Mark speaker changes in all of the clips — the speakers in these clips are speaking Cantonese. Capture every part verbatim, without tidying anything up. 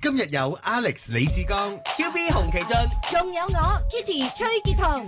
Speaker 1: 今日有 Alex 李志剛、
Speaker 2: 超 B 洪其俊，
Speaker 3: 仲有我 Kitty 崔潔彤。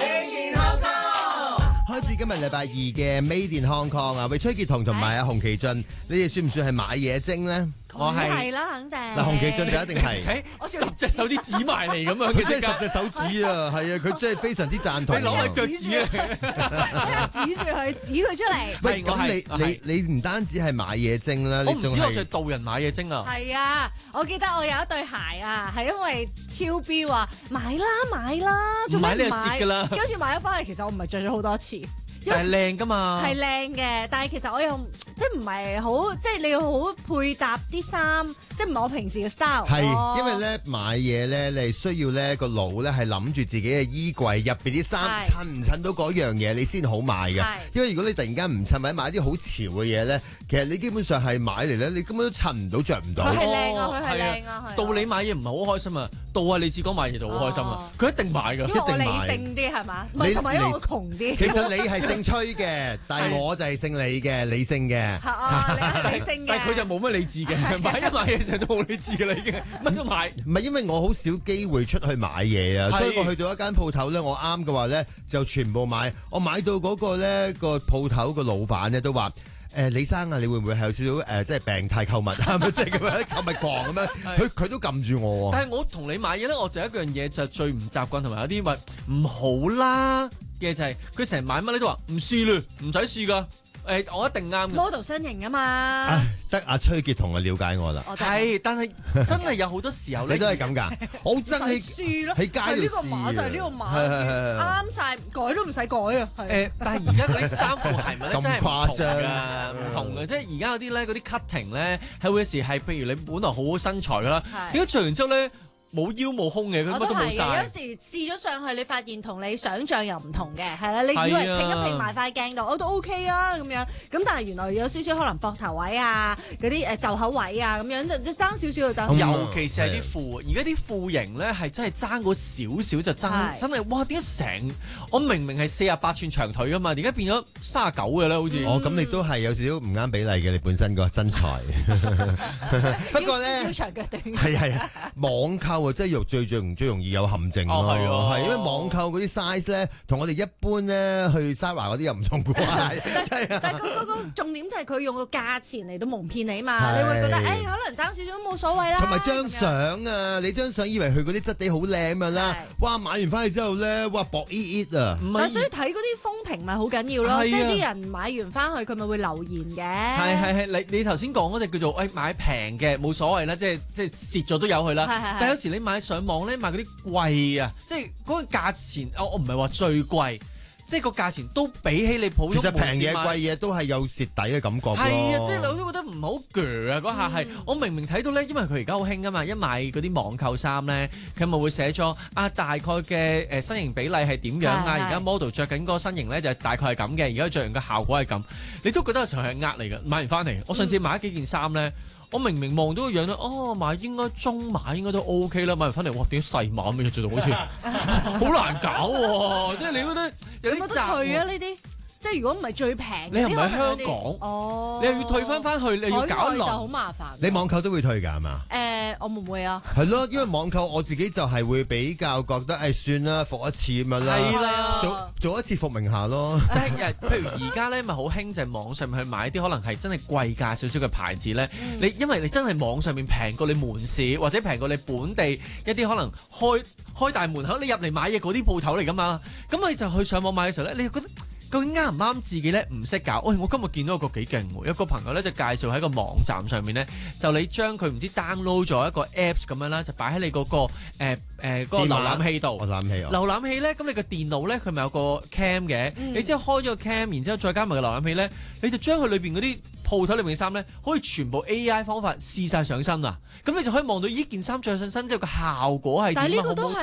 Speaker 1: 開始今日禮拜二嘅 Made in Hong Kong 啊，為崔潔彤同埋阿洪其俊，你哋算唔算係買嘢精咧？
Speaker 3: 我係啦，肯定。
Speaker 1: 嗱，洪其俊就一定係
Speaker 2: 十隻手指指埋嚟咁樣，
Speaker 1: 佢真係十隻手指啊，係啊，佢真係非常之贊同。
Speaker 2: 你攞佢腳趾啊，
Speaker 3: 指住佢，指佢出嚟。
Speaker 1: 喂，咁你你你唔單止係買嘢精啦，
Speaker 2: 我唔知我
Speaker 1: 你仲係
Speaker 2: 就係導人買嘢精啊。
Speaker 3: 係啊，我記得我有一對鞋啊，係因為超 B 話買啦買啦，做咩
Speaker 2: 唔買你就
Speaker 3: 唔買
Speaker 2: 蝕㗎啦。
Speaker 3: 跟住買咗翻嚟，其實我唔係着咗好多次。
Speaker 2: 但係靚㗎嘛，
Speaker 3: 係靚嘅，但係其實我又即係唔係好，即係你要好配搭啲衫，即係唔係我平時嘅 style。
Speaker 1: 係，因為咧買嘢咧，你係需要咧個腦咧係諗住自己嘅衣櫃入邊啲衫襯唔襯到嗰樣嘢，你先好買嘅。因為如果你突然間唔襯或者買啲好潮嘅嘢咧，其實你基本上係買嚟咧，你根本都襯唔到着唔到。
Speaker 3: 佢係靚啊，佢係靚啊，
Speaker 2: 到你買嘢唔係好開心啊，到啊你志剛買嘢就好開心啊，佢一定買㗎，
Speaker 3: 因為我理性啲係嘛，唔係同埋因為我窮啲。
Speaker 1: 其實你係姓崔嘅，但係我就係姓李嘅，理性嘅。
Speaker 3: 係啊，你係理性嘅。
Speaker 2: 但係佢就冇乜理智嘅，買一買嘢成日都冇理智嘅啦已經，乜都買。
Speaker 1: 唔係因為我好少機會出去買嘢啊，所以我去到一間鋪頭咧，我啱嘅話咧就全部買。我買到嗰個咧個鋪頭個老闆咧都話。誒李生啊，你會唔會係有少少誒，即係病態購物啊？即係咁樣購物狂咁樣，佢佢都撳住我喎。
Speaker 2: 但係我同你買嘢咧，我就一樣嘢就最唔習慣，同埋有啲話唔好啦嘅就係佢成日買乜咧都話唔試啦，唔使試㗎。誒，我一定啱嘅。
Speaker 3: model 身形啊嘛，
Speaker 1: 得阿崔潔彤啊了解我啦。
Speaker 2: 係，但係真係有好多時候咧，
Speaker 1: 你都係咁㗎。我真係
Speaker 3: 試咯，
Speaker 1: 喺街
Speaker 3: 呢個碼就係呢個碼，啱晒，改都唔使改啊。
Speaker 2: 誒，但係而家嗰啲衫褲鞋襪咧真係唔同
Speaker 1: 咁誇張
Speaker 2: 㗎，唔同嘅。即係而家有啲咧嗰啲 cutting 咧係會有時係，譬如你本來好好身材㗎啦，點解着完之後咧？冇腰冇胸嘅，佢乜都冇晒。
Speaker 3: 有時試咗上去，你發現同你想象又唔同嘅，係啦。你以為拼一拼埋塊鏡度，我都 OK 啊咁樣。咁但係原來有少少可能膊頭位啊，嗰啲誒袖口位啊咁樣，就爭少少就爭。
Speaker 2: 尤其是係啲褲，而家啲褲型咧係真係爭過少少就爭，真係哇！點解成我明明係四十八寸長腿噶嘛，點解變咗三十九嘅咧？好似
Speaker 1: 哦，咁你都係有少少唔啱比例嘅，你本身個身材。不過咧，
Speaker 3: 腰長腳短。
Speaker 1: 係係啊，網購。即係最最容最容易有陷阱咯，係、
Speaker 2: 哦啊、
Speaker 1: 因為網購嗰啲 size 咧，同我哋一般咧去 Zara 嗰啲又唔同嘅喎。
Speaker 3: 但係佢嗰個重點就係佢用個價錢嚟到蒙騙你嘛，你會覺得誒、哎、可能爭少少都冇所謂啦。
Speaker 1: 同埋張相啊，你張相以為佢嗰啲質地好靚咁樣啦，哇買完翻去之後咧，哇薄 it it 啊！
Speaker 3: 但係所以睇嗰啲風評咪好緊要咯，
Speaker 2: 啊、
Speaker 3: 即係啲人買完翻去佢咪會留言嘅。
Speaker 2: 係係係，你你頭先講嗰隻叫做誒、哎、買平嘅冇所謂啦，即係即係蝕咗都有佢啦。係係係但係有時你買上網咧買嗰啲貴啊，即係嗰個價錢，我我唔係話最貴，即係個價錢都比起你普通。
Speaker 1: 其實平嘢貴嘢都係有蝕底嘅感覺。
Speaker 2: 係啊，即係我都覺得唔好鋸啊！嗰下係我明明睇到咧，因為佢而家好興噶嘛，一買嗰啲網購衫咧，佢咪會寫咗啊大概嘅誒身形比例係點樣啊？而家 model 着緊嗰個身形咧就係大概係咁嘅，而家着完嘅效果係咁，你都覺得有時候係呃嚟嘅。買完翻嚟，我上次買咗幾件衫咧。我明明望到個樣咧，哦買應該中碼應該都 OK 啦，買完翻嚟哇點解細碼咁樣著到好似好難搞喎！即係你覺得有啲雜
Speaker 3: 退啊呢啲。即係如果唔係最平，
Speaker 2: 你係唔係香港？
Speaker 3: 哦，
Speaker 2: 你又要退翻翻去，你要搞一輪
Speaker 3: 就好麻煩。
Speaker 1: 你網購都會退㗎係嘛？
Speaker 3: 誒，我唔會啊。
Speaker 1: 係咯，因為網購我自己就係會比較覺得誒算啦，復一次咁樣啦。
Speaker 2: 係啦，
Speaker 1: 做做一次復名下咯。
Speaker 2: 譬如而家咧，咪好興就係網上面去買啲可能係真係貴價少少嘅牌子咧。你因為你真係網上面平過你門市，或者平過你本地一啲可能開開大門口你入嚟買嘢嗰啲鋪頭嚟㗎嘛。咁你就去上網買嘅時候咧，你覺得？究竟啱唔啱自己咧？唔識搞。喂，我今日見到一個幾勁喎，有個朋友咧就介紹喺個網站上面咧，就你將佢唔知 download 咗一個 apps 咁樣啦，就擺喺你嗰、嗰個誒誒嗰個瀏覽器度。瀏覽器啊！瀏覽器咧，咁你個電腦咧，佢咪有個 cam 嘅？嗯、你之後開咗個 cam，然之後再加埋個瀏覽器咧，你就將佢裏邊嗰啲鋪頭裏邊嘅衫咧，可以全部 A I 方法試晒上身啦。咁你就可以望到呢件衫着上身之後個效果係點啊？